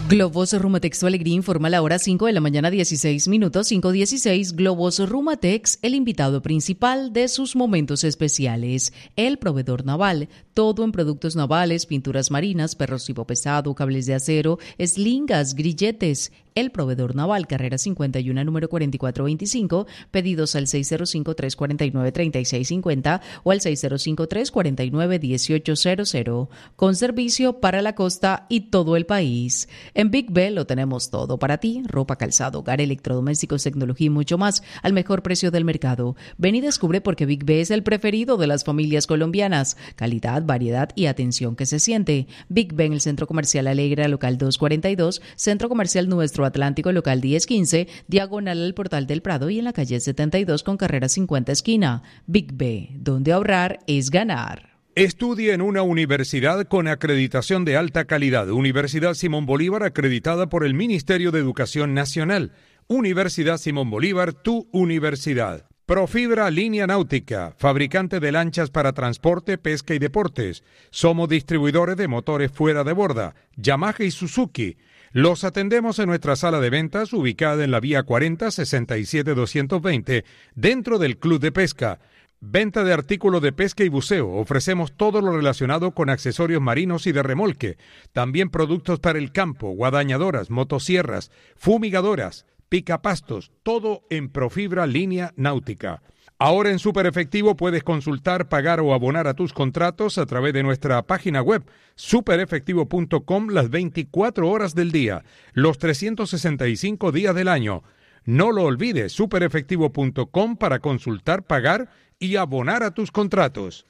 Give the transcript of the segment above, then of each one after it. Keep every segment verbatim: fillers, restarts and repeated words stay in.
Globos Rumatex Tu Alegría informa la hora cinco de la mañana, dieciséis minutos, cinco dieciséis. Globos Rumatex, el invitado principal de sus momentos especiales. El proveedor naval, todo en productos navales, pinturas marinas, perros tipo pesado, cables de acero, eslingas, grilletes. El proveedor naval, carrera cincuenta y uno, número cuarenta y cuatro veinticinco, pedidos al seis cero cinco, tres cuatro nueve, tres seis cinco cero o al seis cero cinco, tres cuatro nueve, uno ocho cero cero, con servicio para la costa y todo el país. En Big B lo tenemos todo para ti: ropa, calzado, hogar, electrodomésticos, tecnología y mucho más al mejor precio del mercado. Ven y descubre por qué Big B es el preferido de las familias colombianas. Calidad, variedad y atención que se siente. Big B en el Centro Comercial Alegra, local doscientos cuarenta y dos, Centro Comercial Nuestro Atlántico, local diez quince, diagonal al Portal del Prado y en la calle setenta y dos con carrera cincuenta esquina. Big B, donde ahorrar es ganar. Estudia en una universidad con acreditación de alta calidad. Universidad Simón Bolívar, acreditada por el Ministerio de Educación Nacional. Universidad Simón Bolívar, tu universidad. Profibra Línea Náutica, fabricante de lanchas para transporte, pesca y deportes. Somos distribuidores de motores fuera de borda, Yamaha y Suzuki. Los atendemos en nuestra sala de ventas, ubicada en la vía cuarenta, sesenta y siete doscientos veinte, dentro del Club de Pesca. Venta de artículos de pesca y buceo. Ofrecemos todo lo relacionado con accesorios marinos y de remolque. También productos para el campo, guadañadoras, motosierras, fumigadoras, picapastos, todo en Profibra Línea Náutica. Ahora en Super Efectivo puedes consultar, pagar o abonar a tus contratos a través de nuestra página web super efectivo punto com las veinticuatro horas del día, los trescientos sesenta y cinco días del año. No lo olvides, super efectivo punto com para consultar, pagar y abonar a tus contratos.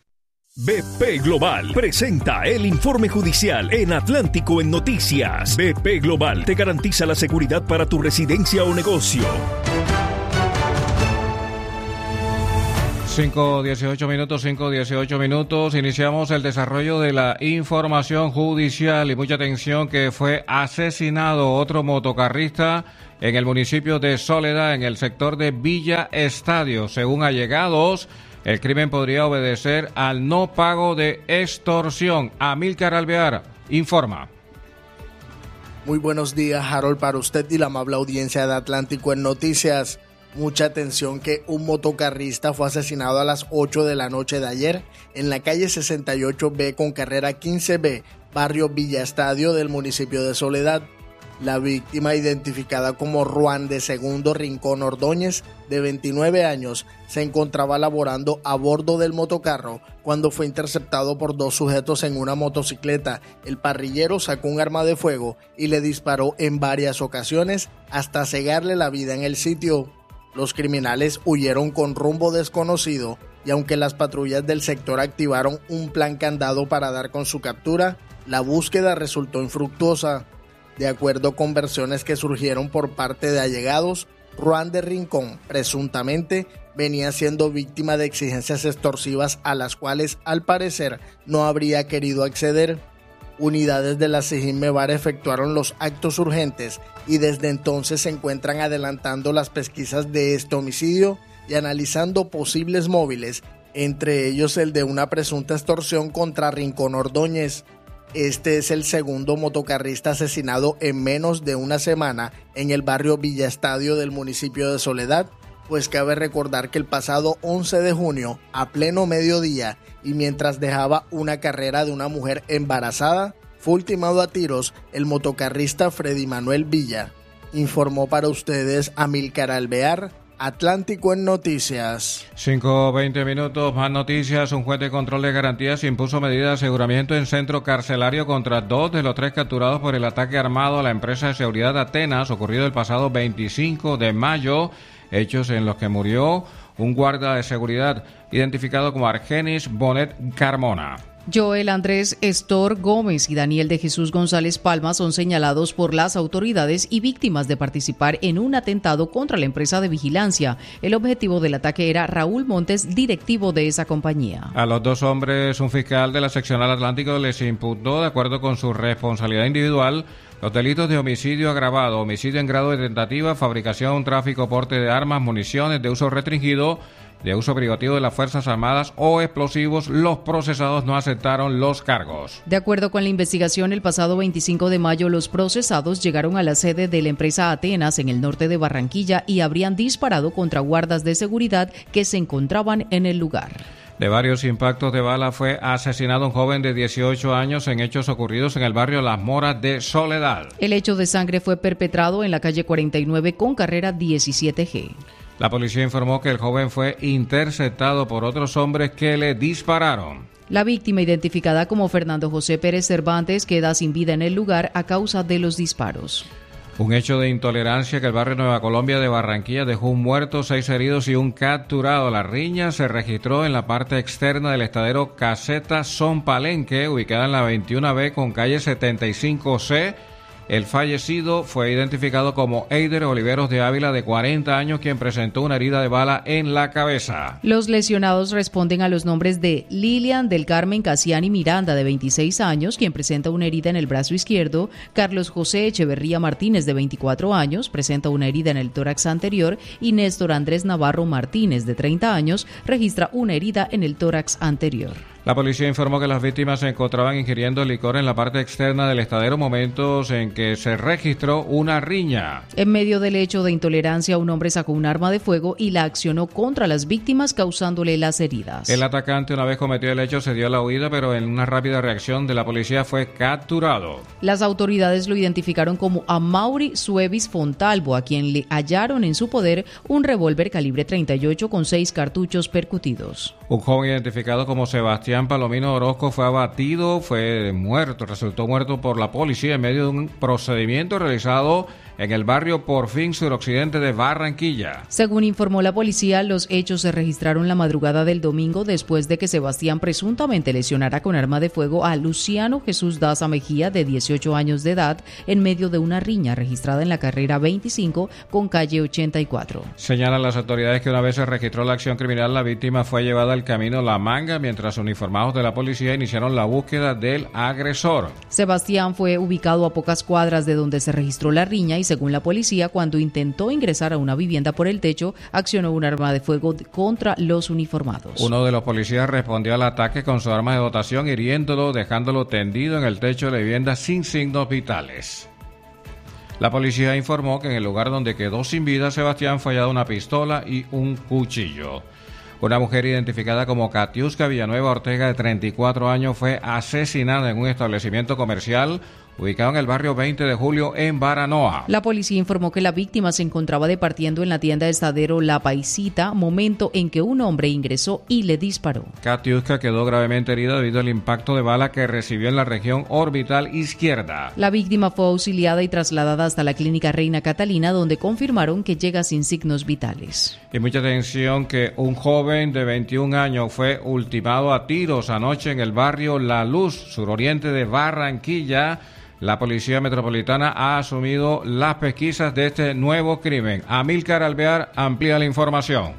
B P Global presenta el informe judicial en Atlántico en Noticias. B P Global te garantiza la seguridad para tu residencia o negocio. cinco dieciocho minutos, cinco dieciocho minutos. Iniciamos el desarrollo de la información judicial y mucha atención que fue asesinado otro motocarrista en el municipio de Soledad, en el sector de Villa Estadio. Según allegados, el crimen podría obedecer al no pago de extorsión. Amílcar Alvear informa. Muy buenos días, Harold, para usted y la amable audiencia de Atlántico en Noticias. Mucha atención que un motocarrista fue asesinado a las ocho de la noche de ayer en la calle sesenta y ocho B con carrera quince B, barrio Villa Estadio del municipio de Soledad. La víctima, identificada como Ruan de Segundo Rincón Ordóñez, de veintinueve años, se encontraba laborando a bordo del motocarro cuando fue interceptado por dos sujetos en una motocicleta. El parrillero sacó un arma de fuego y le disparó en varias ocasiones hasta cegarle la vida en el sitio. Los criminales huyeron con rumbo desconocido y aunque las patrullas del sector activaron un plan candado para dar con su captura, la búsqueda resultó infructuosa. De acuerdo con versiones que surgieron por parte de allegados, Ruan de Rincón presuntamente venía siendo víctima de exigencias extorsivas a las cuales al parecer no habría querido acceder. Unidades de la SIJIN-MEBAR efectuaron los actos urgentes y desde entonces se encuentran adelantando las pesquisas de este homicidio y analizando posibles móviles, entre ellos el de una presunta extorsión contra Rincón Ordóñez. Este es el segundo motocarrista asesinado en menos de una semana en el barrio Villa Estadio del municipio de Soledad, pues cabe recordar que el pasado once de junio, a pleno mediodía, y mientras dejaba una carrera de una mujer embarazada, fue ultimado a tiros el motocarrista Freddy Manuel Villa. Informó para ustedes Amílcar Alvear, Atlántico en Noticias. cinco veinte minutos, más noticias. Un juez de control de garantías impuso medida de aseguramiento en centro carcelario contra dos de los tres capturados por el ataque armado a la empresa de seguridad Atenas, ocurrido el pasado veinticinco de mayo, hechos en los que murió un guarda de seguridad identificado como Argenis Bonet Carmona. Joel Andrés Estor Gómez y Daniel de Jesús González Palma son señalados por las autoridades y víctimas de participar en un atentado contra la empresa de vigilancia. El objetivo del ataque era Raúl Montes, directivo de esa compañía. A los dos hombres, un fiscal de la seccional Atlántico les imputó, de acuerdo con su responsabilidad individual, Los delitos de homicidio agravado, homicidio en grado de tentativa, fabricación, tráfico, porte de armas, municiones de uso restringido, de uso privativo de las Fuerzas Armadas o explosivos, los procesados no aceptaron los cargos. De acuerdo con la investigación, el pasado veinticinco de mayo los procesados llegaron a la sede de la empresa Atenas en el norte de Barranquilla y habrían disparado contra guardas de seguridad que se encontraban en el lugar. De varios impactos de bala fue asesinado un joven de dieciocho años en hechos ocurridos en el barrio Las Moras de Soledad. El hecho de sangre fue perpetrado en la calle cuarenta y nueve con carrera diecisiete G. La policía informó que el joven fue interceptado por otros hombres que le dispararon. La víctima, identificada como Fernando José Pérez Cervantes, queda sin vida en el lugar a causa de los disparos. Un hecho de intolerancia que el barrio Nueva Colombia de Barranquilla dejó un muerto, seis heridos y un capturado. La riña se registró en la parte externa del estadero Caseta Son Palenque, ubicada en la veintiuno B con calle setenta y cinco C. El fallecido fue identificado como Eider Oliveros de Ávila, de cuarenta años, quien presentó una herida de bala en la cabeza. Los lesionados responden a los nombres de Lilian del Carmen Casiani Miranda, de veintiséis años, quien presenta una herida en el brazo izquierdo; Carlos José Echeverría Martínez, de veinticuatro años, presenta una herida en el tórax anterior; y Néstor Andrés Navarro Martínez, de treinta años, registra una herida en el tórax anterior. La policía informó que las víctimas se encontraban ingiriendo licor en la parte externa del estadero, momentos en que se registró una riña. En medio del hecho de intolerancia, un hombre sacó un arma de fuego y la accionó contra las víctimas, causándole las heridas. El atacante, una vez cometido el hecho, se dio a la huida, pero en una rápida reacción de la policía fue capturado. Las autoridades lo identificaron como Amaury Suevis Fontalvo, a quien le hallaron en su poder un revólver calibre treinta y ocho con seis cartuchos percutidos. Un joven identificado como Sebastián Palomino Orozco fue abatido, fue muerto, resultó muerto por la policía en medio de un procedimiento realizado en el barrio Porfín suroccidente de Barranquilla. Según informó la policía, los hechos se registraron la madrugada del domingo después de que Sebastián presuntamente lesionara con arma de fuego a Luciano Jesús Daza Mejía, de dieciocho años de edad, en medio de una riña registrada en la carrera veinticinco con calle ochenta y cuatro. Señalan las autoridades que una vez se registró la acción criminal, la víctima fue llevada al camino La Manga, mientras uniformados de la policía iniciaron la búsqueda del agresor. Sebastián fue ubicado a pocas cuadras de donde se registró la riña y, según la policía, cuando intentó ingresar a una vivienda por el techo, accionó un arma de fuego contra los uniformados. Uno de los policías respondió al ataque con su arma de dotación, hiriéndolo, dejándolo tendido en el techo de la vivienda sin signos vitales. La policía informó que en el lugar donde quedó sin vida Sebastián fue hallada una pistola y un cuchillo. Una mujer identificada como Katiuska Villanueva Ortega, de treinta y cuatro años, fue asesinada en un establecimiento comercial ubicado en el barrio veinte de julio en Baranoa. La policía informó que la víctima se encontraba departiendo en la tienda de estadero La Paisita, momento en que un hombre ingresó y le disparó. Katiuska quedó gravemente herida debido al impacto de bala que recibió en la región orbital izquierda. La víctima fue auxiliada y trasladada hasta la clínica Reina Catalina, donde confirmaron que llega sin signos vitales. Y mucha atención que un joven de veintiún años fue ultimado a tiros anoche en el barrio La Luz, suroriente de Barranquilla. La Policía Metropolitana ha asumido las pesquisas de este nuevo crimen. Amílcar Alvear amplía la información.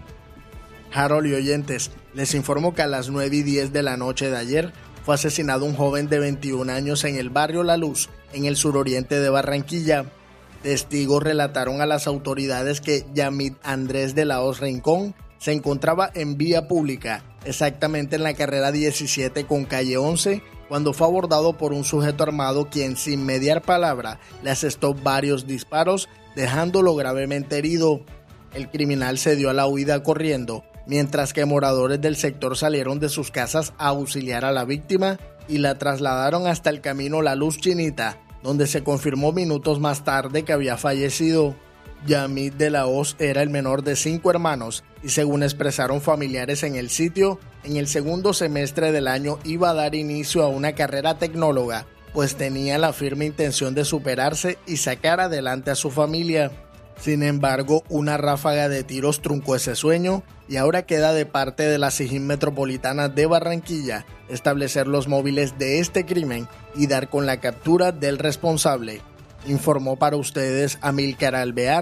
Harold y oyentes, les informo que a las nueve y diez de la noche de ayer fue asesinado un joven de veintiún años en el barrio La Luz, en el suroriente de Barranquilla. Testigos relataron a las autoridades que Yamid Andrés de la Hoz Rincón se encontraba en vía pública, exactamente en la carrera diecisiete con calle once, cuando fue abordado por un sujeto armado quien, sin mediar palabra, le asestó varios disparos, dejándolo gravemente herido. El criminal se dio a la huida corriendo, mientras que moradores del sector salieron de sus casas a auxiliar a la víctima y la trasladaron hasta el camino La Luz Chinita, donde se confirmó minutos más tarde que había fallecido. Yamid de la Hoz era el menor de cinco hermanos y, según expresaron familiares en el sitio, en el segundo semestre del año iba a dar inicio a una carrera tecnóloga, pues tenía la firme intención de superarse y sacar adelante a su familia. Sin embargo, una ráfaga de tiros truncó ese sueño y ahora queda de parte de la SIJIN Metropolitana de Barranquilla establecer los móviles de este crimen y dar con la captura del responsable. Informó para ustedes Amílcar Alvear,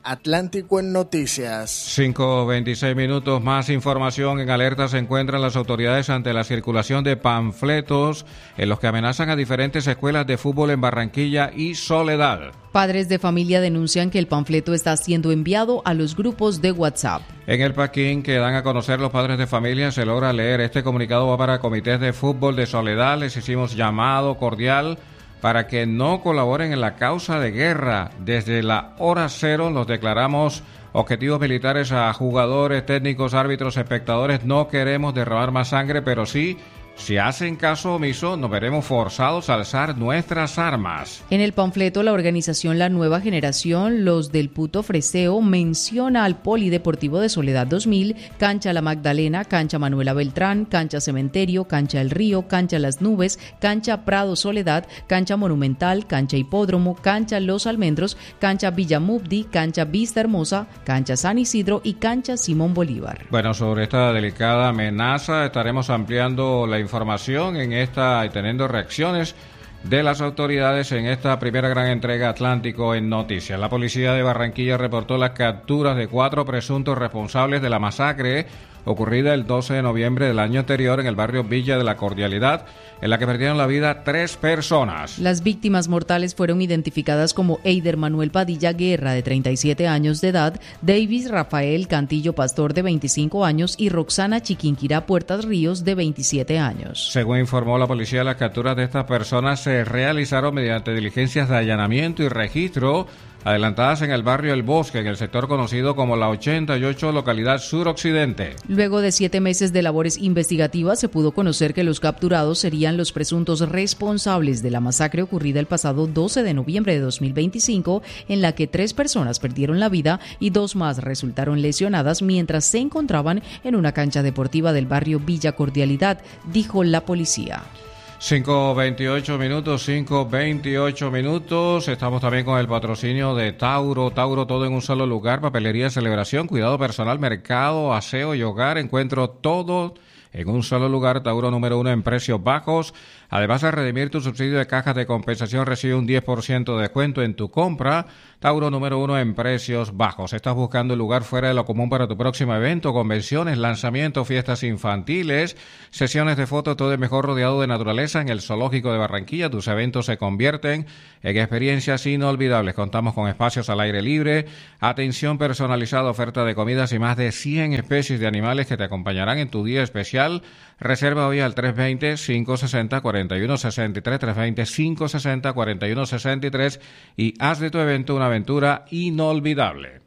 Atlántico en Noticias. cinco veintiséis minutos, más información. En alerta se encuentran las autoridades ante la circulación de panfletos en los que amenazan a diferentes escuelas de fútbol en Barranquilla y Soledad. Padres de familia denuncian que el panfleto está siendo enviado a los grupos de WhatsApp. En el paquín que dan a conocer los padres de familia se logra leer: este comunicado va para comités de fútbol de Soledad. Les hicimos llamado cordial para que no colaboren en la causa de guerra. Desde la hora cero los declaramos objetivos militares a jugadores, técnicos, árbitros, espectadores. No queremos derramar más sangre, pero sí, si hacen caso omiso, nos veremos forzados a alzar nuestras armas. En el panfleto, la organización La Nueva Generación, los del Puto Freseo, menciona al Polideportivo de Soledad dos mil, Cancha La Magdalena, Cancha Manuela Beltrán, Cancha Cementerio, Cancha El Río, Cancha Las Nubes, Cancha Prado Soledad, Cancha Monumental, Cancha Hipódromo, Cancha Los Almendros, Cancha Villa Mubdi, Cancha Vista Hermosa, Cancha San Isidro y Cancha Simón Bolívar. Bueno, sobre esta delicada amenaza estaremos ampliando la información en esta y teniendo reacciones de las autoridades en esta primera gran entrega Atlántico en Noticias. La policía de Barranquilla reportó las capturas de cuatro presuntos responsables de la masacre ocurrida el doce de noviembre del año anterior en el barrio Villa de la Cordialidad, en la que perdieron la vida tres personas. Las víctimas mortales fueron identificadas como Eider Manuel Padilla Guerra, de treinta y siete años de edad, Davis Rafael Cantillo Pastor, de veinticinco años, y Roxana Chiquinquirá Puertas Ríos, de veintisiete años. Según informó la policía, las capturas de estas personas se realizaron mediante diligencias de allanamiento y registro adelantadas en el barrio El Bosque, en el sector conocido como la ochenta y ocho, localidad suroccidente. Luego de siete meses de labores investigativas, se pudo conocer que los capturados serían los presuntos responsables de la masacre ocurrida el pasado doce de noviembre de dos mil veinticinco, en la que tres personas perdieron la vida y dos más resultaron lesionadas mientras se encontraban en una cancha deportiva del barrio Villa Cordialidad, dijo la policía. cinco veintiocho minutos, cinco veintiocho minutos. Estamos también con el patrocinio de Tauro. Tauro, todo en un solo lugar: papelería, celebración, cuidado personal, mercado, aseo y hogar. Encuentro todo en un solo lugar. Tauro, número uno en precios bajos. Además de redimir tu subsidio de cajas de compensación, recibe un diez por ciento de descuento en tu compra. Tauro, número uno en precios bajos. ¿Estás buscando un lugar fuera de lo común para tu próximo evento, convenciones, lanzamientos, fiestas infantiles, sesiones de fotos? Todo es mejor rodeado de naturaleza en el Zoológico de Barranquilla. Tus eventos se convierten en experiencias inolvidables. Contamos con espacios al aire libre, atención personalizada, oferta de comidas y más de cien especies de animales que te acompañarán en tu día especial. Reserva hoy al tres veinte, cinco sesenta, cuarenta y uno sesenta y tres, tres veinte, cinco sesenta, cuarenta y uno sesenta y tres y haz de tu evento una aventura inolvidable.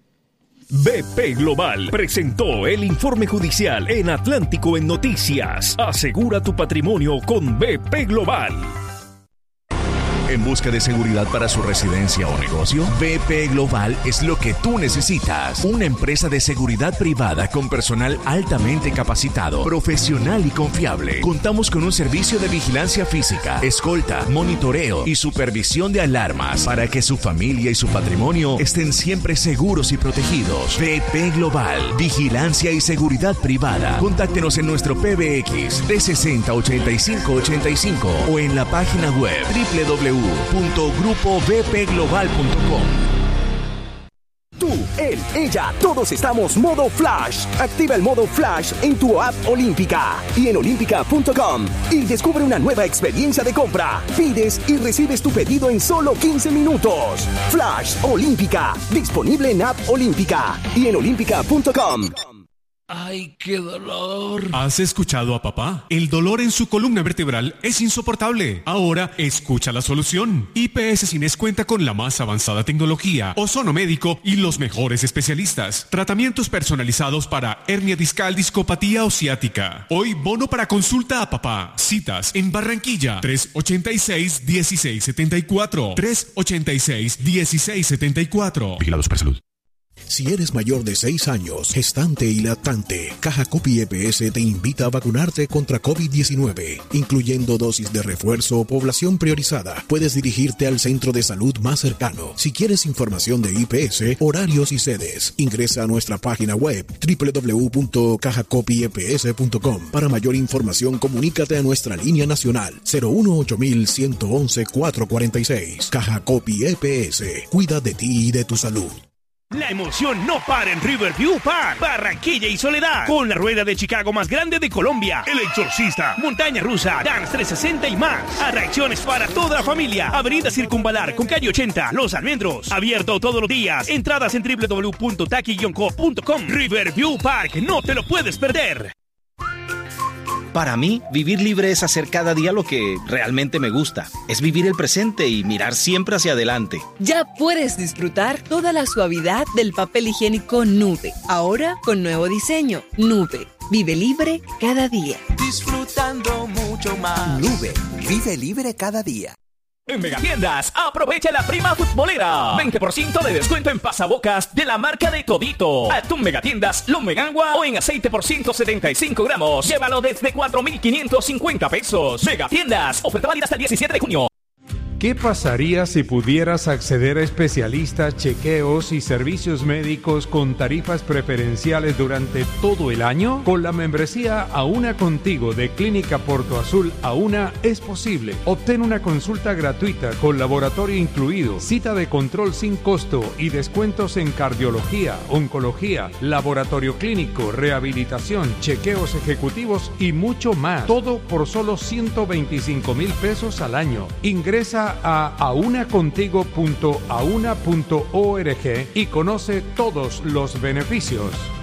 B P Global presentó el informe judicial en Atlántico en Noticias. Asegura tu patrimonio con B P Global. ¿En busca de seguridad para su residencia o negocio? B P Global es lo que tú necesitas. Una empresa de seguridad privada con personal altamente capacitado, profesional y confiable. Contamos con un servicio de vigilancia física, escolta, monitoreo y supervisión de alarmas para que su familia y su patrimonio estén siempre seguros y protegidos. B P Global, vigilancia y seguridad privada. Contáctenos en nuestro P B X T sesenta, ochenta y cinco ochenta y cinco o en la página web doble u doble u doble u punto grupo b p global punto com. Tú, él, ella, todos estamos modo Flash. Activa el modo Flash en tu app Olímpica y en olímpica punto com y descubre una nueva experiencia de compra. Pides y recibes tu pedido en solo quince minutos. Flash Olímpica, disponible en app Olímpica y en olímpica punto com. ¡Ay, qué dolor! ¿Has escuchado a papá? El dolor en su columna vertebral es insoportable. Ahora, escucha la solución. I P S Cines cuenta con la más avanzada tecnología, ozono médico y los mejores especialistas. Tratamientos personalizados para hernia discal, discopatía o ciática. Hoy, bono para consulta a papá. Citas en Barranquilla, tres ochenta y seis, dieciséis setenta y cuatro. tres ochenta y seis, dieciséis setenta y cuatro. Vigilados para salud. Si eres mayor de seis años, gestante y lactante, Caja Copy E P S te invita a vacunarte contra COVID diecinueve, incluyendo dosis de refuerzo o población priorizada. Puedes dirigirte al centro de salud más cercano. Si quieres información de I P S, horarios y sedes, ingresa a nuestra página web doble u doble u doble u punto caja copy e p s punto com. Para mayor información, comunícate a nuestra línea nacional cero uno ocho mil ciento once cuatrocientos cuarenta y seis. Caja Copy E P S, cuida de ti y de tu salud. La emoción no para en Riverview Park, Barranquilla y Soledad, con la rueda de Chicago más grande de Colombia, El Exorcista, montaña rusa, Dance trescientos sesenta y más. Atracciones para toda la familia. Avenida Circunvalar con calle ochenta, Los Almendros. Abierto todos los días. Entradas en w w w punto taki guion co punto com. Riverview Park, no te lo puedes perder. Para mí, vivir libre es hacer cada día lo que realmente me gusta. Es vivir el presente y mirar siempre hacia adelante. Ya puedes disfrutar toda la suavidad del papel higiénico Nube. Ahora con nuevo diseño. Nube. Vive libre cada día. Disfrutando mucho más. Nube. Vive libre cada día. En Megatiendas, aprovecha la prima futbolera. veinte por ciento de descuento en pasabocas de la marca de Todito. Atún Megatiendas, Lomegangua o en aceite por ciento setenta y cinco gramos. Llévalo desde cuatro mil quinientos cincuenta pesos. Megatiendas, oferta válida hasta el diecisiete de junio. ¿Qué pasaría si pudieras acceder a especialistas, chequeos y servicios médicos con tarifas preferenciales durante todo el año? Con la membresía Auna Contigo de Clínica Porto Azul Auna es posible. Obtén una consulta gratuita con laboratorio incluido, cita de control sin costo y descuentos en cardiología, oncología, laboratorio clínico, rehabilitación, chequeos ejecutivos y mucho más. Todo por solo ciento veinticinco mil pesos al año. Ingresa a aunacontigo punto auna punto org y conoce todos los beneficios.